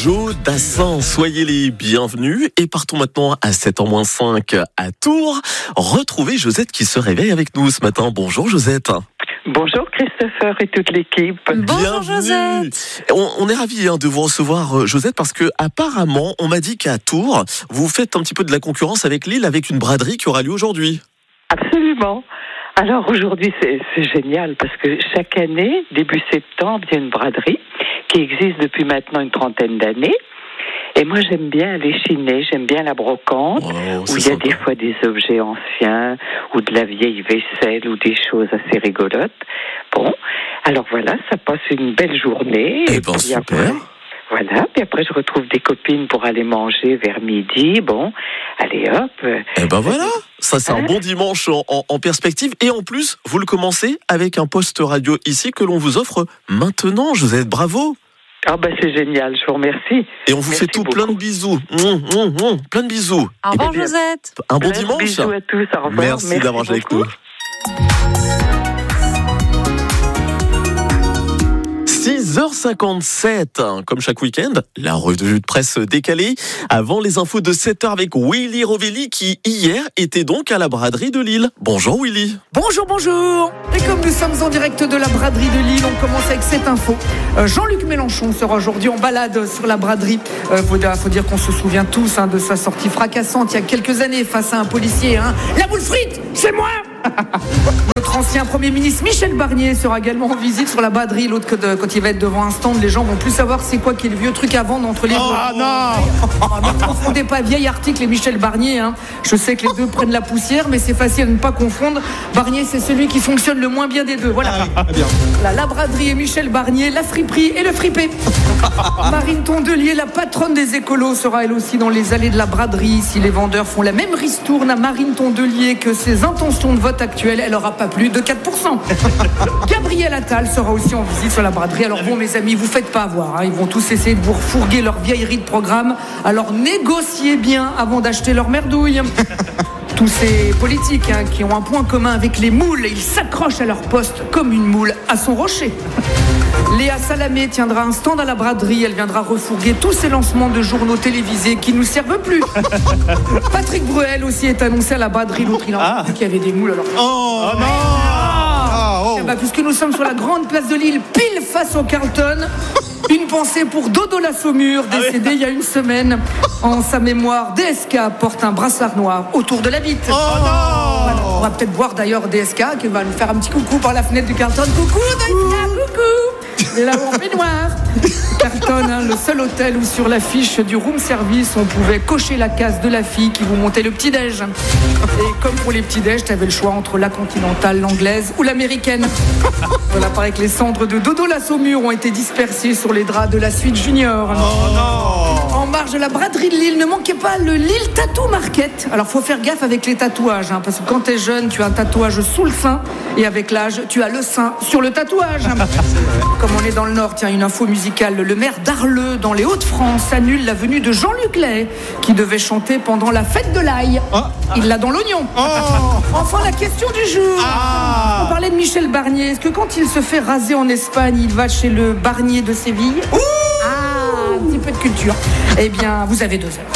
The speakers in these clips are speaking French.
Joe Dassin, soyez les bienvenus et partons maintenant à 7h-5 à Tours. Retrouvez Josette qui se réveille avec nous ce matin. Bonjour Josette. Bonjour Christopher et toute l'équipe. Bonjour Josette. On est ravis de vous recevoir Josette parce que apparemment on m'a dit qu'à Tours vous faites un petit peu de la concurrence avec Lille avec une braderie qui aura lieu aujourd'hui. Absolument. Alors aujourd'hui c'est génial parce que chaque année, début septembre, il y a une braderie qui existe depuis maintenant une 30aine d'années. Et moi, j'aime bien aller chiner, j'aime bien la brocante, où il y a des fois des objets anciens, ou de la vieille vaisselle, ou des choses assez rigolotes. Bon, alors voilà, ça passe une belle journée. Et ben super. Après, voilà, puis après je retrouve des copines pour aller manger vers midi. Bon, allez hop. Et ben voilà, ça c'est un bon dimanche en perspective. Et en plus, vous le commencez avec un poste radio ici que l'on vous offre maintenant. Josette, bravo. Ah ben c'est génial, je vous remercie. Et on vous fait tout beaucoup. Plein de bisous. Plein de bisous. Au revoir Josette. Un bon dimanche. Bisous à tous, au revoir. Merci d'avoir joué avec nous. 6h57, comme chaque week-end, la revue de presse décalée. Avant les infos de 7h avec Willy Rovelli qui, hier, était donc à la braderie de Lille. Bonjour Willy. Bonjour. Et comme nous sommes en direct de la braderie de Lille, on commence avec cette info. Jean-Luc Mélenchon sera aujourd'hui en balade sur la braderie. Faut dire qu'on se souvient tous de sa sortie fracassante il y a quelques années face à un policier. La boule frite, c'est moi. Notre ancien Premier ministre Michel Barnier sera également en visite sur la braderie. L'autre, quand il va être devant un stand, les gens vont plus savoir c'est quoi qui est le vieux truc à vendre entre les deux. Ne confondez pas vieil article et Michel Barnier. Je sais que les deux prennent la poussière, mais c'est facile à ne pas confondre. Barnier, c'est celui qui fonctionne le moins bien des deux. Voilà. La braderie et Michel Barnier, la friperie et le fripé. Marine Tondelier, la patronne des écolos, sera elle aussi dans les allées de la braderie. Si les vendeurs font la même ristourne à Marine Tondelier que ses intentions de vote actuelles, elle n'aura pas plus de 4%. Gabriel Attal sera aussi en visite sur la braderie. Alors bon, mes amis, vous faites pas avoir. Ils vont tous essayer de vous refourguer leur vieillerie de programme. Alors négociez bien avant d'acheter leur merdouille. Tous ces politiques qui ont un point commun avec les moules, ils s'accrochent à leur poste comme une moule à son rocher. Léa Salamé tiendra un stand à la braderie. Elle viendra refourguer tous ces lancements de journaux télévisés qui ne nous servent plus. Patrick Bruel aussi est annoncé à la braderie. L'autre, il a vu qu'il y avait des moules. Alors... puisque nous sommes sur la grande place de Lille, pile face au Carlton, une pensée pour Dodo la Saumure, décédé il y a une semaine. En sa mémoire, DSK porte un brassard noir autour de la bite. On va peut-être voir d'ailleurs DSK qui va nous faire un petit coucou par la fenêtre du Carlton. Coucou DSK, coucou. Et là on fait noir. Carlton, le seul hôtel où sur l'affiche du room service on pouvait cocher la case de la fille qui vous montait le petit-déj. Et comme pour les petits-déj, t'avais le choix entre la continentale, l'anglaise ou l'américaine. Voilà, paraît que les cendres de Dodo la Saumure ont été dispersées sur les draps de la suite junior. En marge de la braderie de Lille, ne manquez pas le Lille Tattoo Market. Alors faut faire gaffe avec les tatouages, parce que quand t'es jeune, tu as un tatouage sous le sein, et avec l'âge, tu as le sein sur le tatouage. Comme on est dans le Nord, tiens, une info musicale. Le maire d'Arleux, dans les Hauts-de-France, annule la venue de Jean-Luc Lahaye, qui devait chanter pendant la fête de l'ail. Il l'a dans l'oignon. Enfin, la question du jour. On parlait de Michel Barnier. Est-ce que quand il se fait raser en Espagne, il va chez le Barnier de Séville ? Un petit peu de culture. Eh bien, vous avez 2 heures.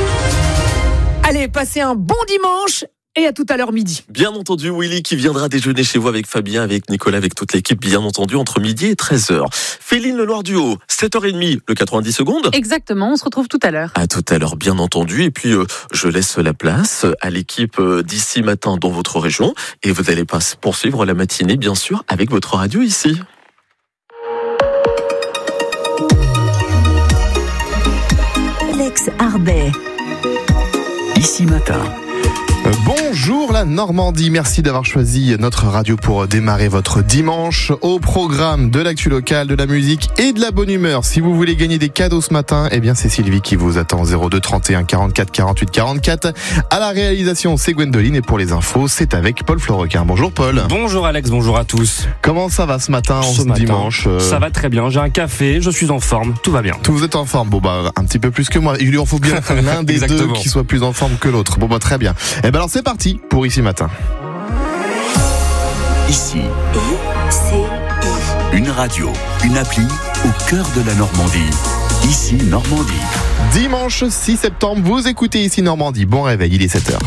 Allez, passez un bon dimanche. Et à tout à l'heure midi. Bien entendu, Willy qui viendra déjeuner chez vous avec Fabien, avec Nicolas, avec toute l'équipe, bien entendu, entre midi et 13h. Féline Le Noir Duo, 7h30, le 90 secondes. Exactement, on se retrouve tout à l'heure. À tout à l'heure, bien entendu. Et puis, je laisse la place à l'équipe d'ici matin dans votre région. Et vous allez poursuivre la matinée, bien sûr, avec votre radio ici. Alex Arbet. Ici matin. Bonjour la Normandie, merci d'avoir choisi notre radio pour démarrer votre dimanche. Au programme de l'actu locale, de la musique et de la bonne humeur. Si vous voulez gagner des cadeaux ce matin, eh bien c'est Sylvie qui vous attend. 02 31 44 48 44. À la réalisation, c'est Gwendoline et pour les infos, c'est avec Paul Florequin. Bonjour Paul. Bonjour Alex, bonjour à tous. Comment ça va ce matin, dimanche Ça va très bien, j'ai un café, je suis en forme, tout va bien. Vous êtes en forme, bon bah un petit peu plus que moi. Il lui en faut bien l'un des deux qui soit plus en forme que l'autre. Bon bah très bien. Eh ben alors c'est parti pour Ici Matin. Ici, une radio, une appli au cœur de la Normandie. Ici Normandie. Dimanche 6 septembre, vous écoutez Ici Normandie. Bon réveil, il est 7h.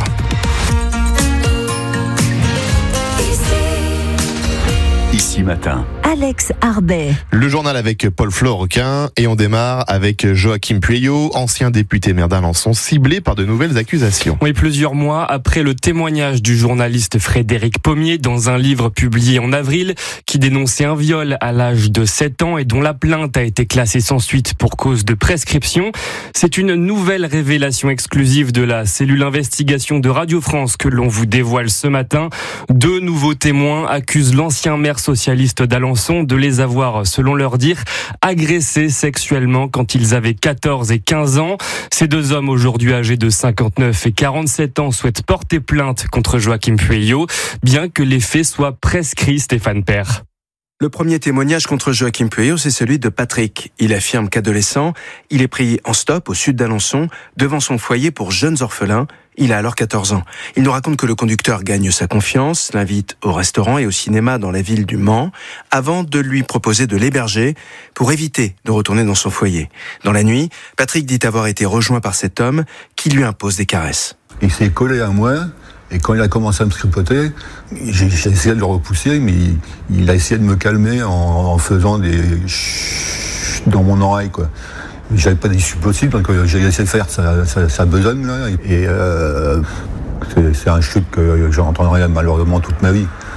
Ici Matin. Alex Arbet. Le journal avec Paul Florequin et on démarre avec Joachim Pueyo, ancien député maire d'Alençon, ciblé par de nouvelles accusations. Oui, plusieurs mois après le témoignage du journaliste Frédéric Pommier dans un livre publié en avril qui dénonçait un viol à l'âge de 7 ans et dont la plainte a été classée sans suite pour cause de prescription. C'est une nouvelle révélation exclusive de la cellule investigation de Radio France que l'on vous dévoile ce matin. 2 nouveaux témoins accusent l'ancien maire socialiste d'Alençon de les avoir, selon leur dire, agressés sexuellement quand ils avaient 14 et 15 ans. Ces 2 hommes, aujourd'hui âgés de 59 et 47 ans, souhaitent porter plainte contre Joachim Pueyo, bien que les faits soient prescrits, Stéphane Père. Le premier témoignage contre Joachim Pueyo, c'est celui de Patrick. Il affirme qu'adolescent, il est pris en stop au sud d'Alençon, devant son foyer pour jeunes orphelins. Il a alors 14 ans. Il nous raconte que le conducteur gagne sa confiance, l'invite au restaurant et au cinéma dans la ville du Mans, avant de lui proposer de l'héberger pour éviter de retourner dans son foyer. Dans la nuit, Patrick dit avoir été rejoint par cet homme qui lui impose des caresses. Il s'est collé à moi. Et quand il a commencé à me tripoter, j'ai essayé de le repousser, mais il a essayé de me calmer en faisant des chut dans mon oreille, quoi. J'avais pas d'issue possible, donc j'ai essayé de faire ça besogne, là. Et c'est un chute que j'entendrai malheureusement toute ma vie.